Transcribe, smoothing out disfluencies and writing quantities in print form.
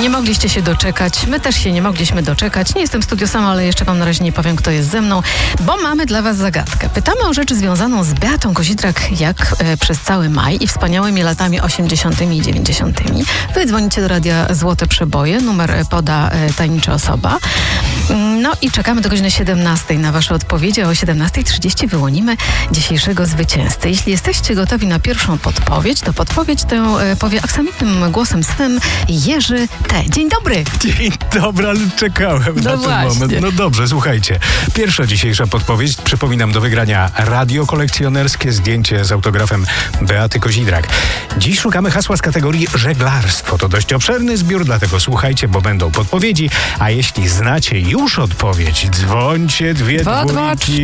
Nie mogliście się doczekać, my też się nie mogliśmy doczekać. Nie jestem w studiu sama, ale jeszcze wam na razie nie powiem, kto jest ze mną, bo mamy dla was zagadkę. Pytamy o rzecz związaną z Beatą Kozidrak jak przez cały maj i wspaniałymi latami 80. i 90. Wy dzwonicie do Radia Złote Przeboje, numer poda tajemnicza osoba. No i czekamy do godziny 17 na wasze odpowiedzi, a o 17:30 wyłonimy dzisiejszego zwycięzcę. Jeśli jesteście gotowi na pierwszą podpowiedź, to podpowiedź tę powie aksamitnym głosem swym Jerzy T. Dzień dobry! Dzień dobry, ale czekałem na ten moment. No dobrze, słuchajcie. Pierwsza dzisiejsza podpowiedź, przypominam, do wygrania radio kolekcjonerskie, zdjęcie z autografem Beaty Kozidrak. Dziś szukamy hasła z kategorii żeglarstwo. To dość obszerny zbiór, dlatego słuchajcie, bo będą podpowiedzi, a jeśli znacie już odpowiedź, dzwońcie 2 dwójki.